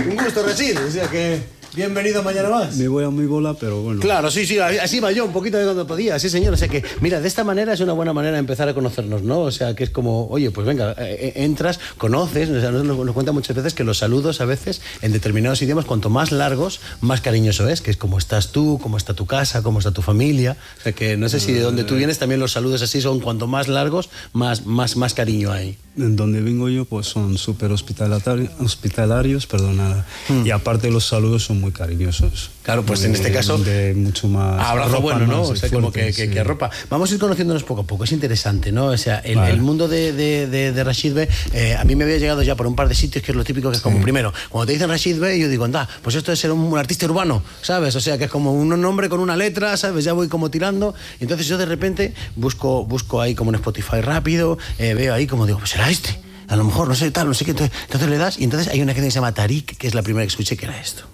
Un gusto, Rachid. O sea que... Bienvenido mañana más. Me voy a mi bola, pero bueno. Claro, sí, así va yo, un poquito de cuando podía, sí señor. O sea que, mira, de esta manera es una buena manera de empezar a conocernos, ¿no? O sea, que es como, oye, pues venga, entras, conoces, o sea, nos cuentan muchas veces que los saludos a veces, en determinados idiomas, cuanto más largos, más cariñoso es, que es como estás tú, cómo está tu casa, cómo está tu familia. O sea que, no sé si de donde tú vienes también los saludos así son, cuanto más largos, más cariño hay. En donde vengo yo, pues son súper hospitalarios, perdona. Y aparte los saludos son muy cariñosos. Claro, pues en este caso... De mucho más... Abrazo bueno, ¿no? O sea, como fuerte, que arropa. Vamos a ir conociéndonos poco a poco, es interesante, ¿no? O sea, el mundo de Rachid Bey, a mí me había llegado ya por un par de sitios, que es lo típico, que es como, primero, cuando te dicen Rachid Bey, yo digo, anda, pues esto es ser un artista urbano, ¿sabes? O sea, que es como un nombre con una letra, ¿sabes? Ya voy como tirando. Entonces yo de repente busco ahí como en Spotify rápido, veo ahí como digo, pues será este. A lo mejor, no sé, tal, no sé qué. Entonces le das y entonces hay una canción que se llama Tarik, que es la primera que escuché, que era esto.